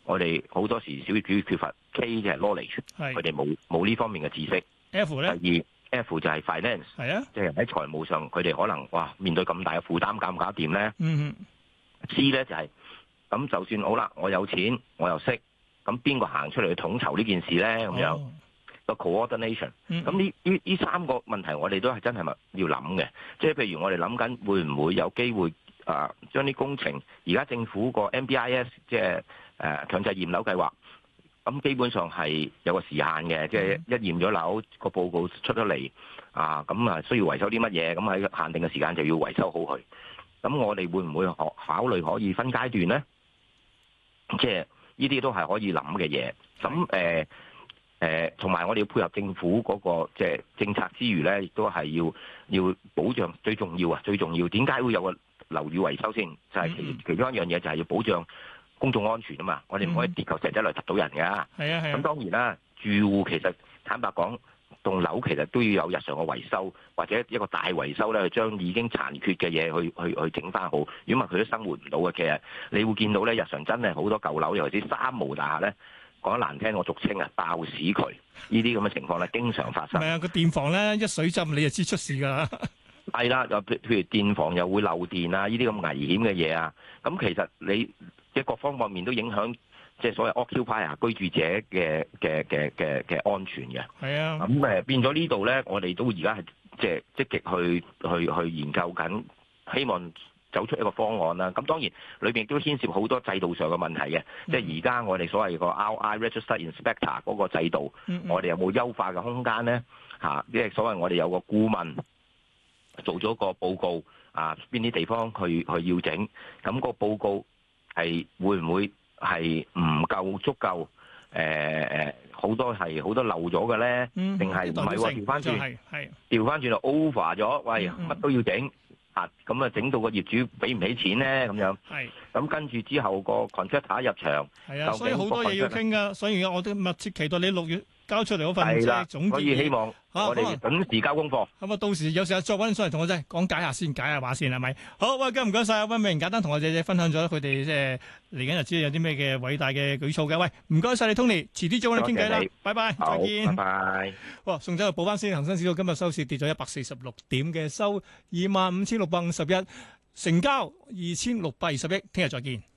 我哋好多時小業主缺乏 K 嘅 knowledge，佢哋冇呢方面嘅知識。 F 咧？ 第二 F 就係 finance， 係啊， 即係喺財務上佢哋可能面對咁大嘅負擔，搞唔搞掂咧？ 嗯 C 咧就係、咁就算好啦，我有錢我又識，咁邊個行出嚟去統籌呢件事咧？咁樣個 coordination，咁呢三個問題我哋都係真係要諗嘅。即係譬如我哋諗緊會唔會有機會將啲工程，而家政府個 MBIS 即係強制驗樓計劃，咁基本上係有個時限嘅，即係一驗咗樓個報告出咗嚟咁需要維修啲乜嘢，咁喺限定嘅時間就要維修好佢。咁我哋會唔會考慮可以分階段咧？即係呢啲都係可以諗嘅嘢。咁同埋我哋要配合政府嗰個即係政策之餘咧，亦都係要保障最重要。點解會有個樓宇維修先？就係其中一樣嘢就係要保障公眾安全啊嘛。我哋唔可以跌嚿石仔嚟揼到人㗎。係啊。咁當然啦，住戶其實坦白講，棟樓其實都要有日常嘅維修，或者一個大維修咧，將已經殘缺嘅嘢去整翻好。如果唔係佢都生活唔到嘅。其實你會見到咧，日常真係好多舊樓，尤其是三無大廈咧，講得難聽，我俗稱爆屎渠呢啲咁嘅情況咧，經常發生。係啊，個電房咧一水浸你就知出事㗎啦。係啦，又譬如電房又會漏電啊，呢啲咁危險嘅嘢啊，咁其實你即係各方面都影響。即係所謂 occupier 居住者嘅安全嘅。係啊。咁變咗呢度咧，我哋都而家係即係積極去研究緊，希望走出一個方案啦。咁當然裏邊亦都牽涉好多制度上嘅問題嘅。即係而家我哋所謂個 RI Registered Inspector 嗰個制度，我哋有冇優化嘅空間咧？即係所謂我哋有個顧問做咗個報告邊啲地方去要整，咁個報告係會唔會係唔夠足夠？好多漏咗嘅咧，定係唔係喎？調翻轉就 over 咗，喂，乜都要整咁整到個業主俾唔起錢咧，咁樣。咁跟住之後個 contractor 入場， 所以好多嘢要傾噶。所以我都密切期待你6月交出嚟嗰份即係總結。 所以希望我哋準時交功課。 咁到時有時候再揾上嚟同我哋講解下先，解下話先係咪？好，喂，唔該晒阿溫美瑩，簡單同我哋分享咗佢哋即係嚟緊日子有啲咩嘅偉大嘅舉措嘅。喂，唔該晒你 Tony，遲啲再揾你傾偈啦。拜拜，再見。 拜拜。 哇，送走去補翻先，恒生指數今日收市跌咗146點嘅，收25,651，成交2620億，聽日再見。